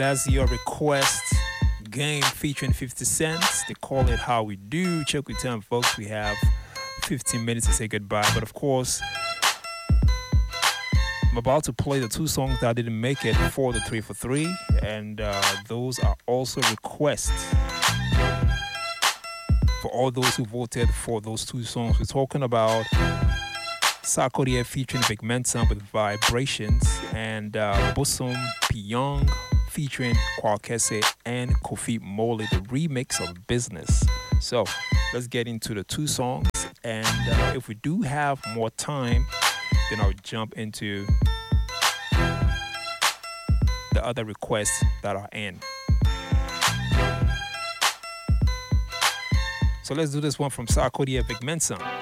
That's your request game featuring 50 Cent. They call it How We Do. Check with time, folks. We have 15 minutes to say goodbye. But of course, I'm about to play the two songs that didn't make it for the 3 for 3. And those are also requests for all those who voted for those two songs. We're talking about Sarkodie featuring Big Mensa with Vibrations and Bosom Pyong featuring Kwakese and Kofi Mole, the remix of Business. So let's get into the two songs, and if we do have more time, then I'll jump into the other requests that are in. So let's do this one from Sarkodie Big Mensa.